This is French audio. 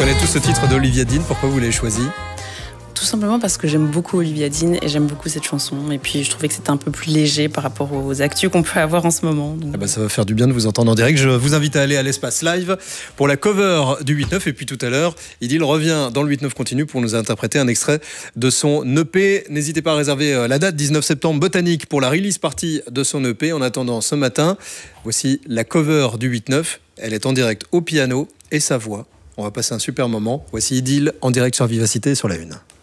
connaît tous ce titre d'Olivia Dean. Pourquoi vous l'avez choisi ? Tout simplement parce que j'aime beaucoup Olivia Dean et j'aime beaucoup cette chanson. Et puis je trouvais que c'était un peu plus léger par rapport aux actus qu'on peut avoir en ce moment. Donc... ça va faire du bien de vous entendre en direct. Je vous invite à aller à l'Espace Live pour la cover du 8-9. Et puis tout à l'heure, Idil revient dans le 8-9 continue pour nous interpréter un extrait de son EP. N'hésitez pas à réserver la date, 19 septembre, Botanique, pour la release party de son EP. En attendant, ce matin, voici la cover du 8-9. Elle est en direct au piano et sa voix. On va passer un super moment. Voici Idil en direct sur Vivacité sur la Une.